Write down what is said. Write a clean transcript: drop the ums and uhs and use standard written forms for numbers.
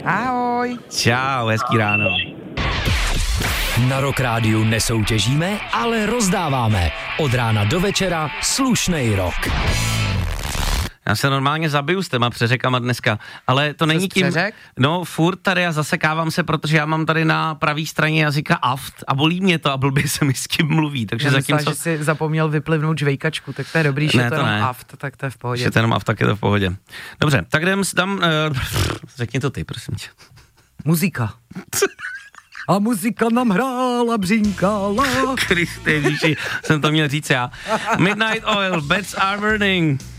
Ahoj. Čau, hezký ráno. Na Rock Rádiu nesoutěžíme, ale rozdáváme. Od rána do večera slušnej rock. Já se normálně zabiju s těma přeřekama dneska, ale to není tím... Přeřek? No furt tady a zasekávám se, protože já mám tady na pravý straně jazyka aft a bolí mě to a blbě se mi s tím mluví, takže zatímco... že jsi zapomněl vyplivnout žvejkačku, tak to je dobrý, že to jenom aft, tak to je v pohodě. Že to jenom aft, tak je to v pohodě. Dobře, tak řekni to ty, prosím tě. Muzika. A muzika nám hrála, břínkala. Kriste Ježíši, jsem to měl říct já. Midnight Oil, Beds Are Burning.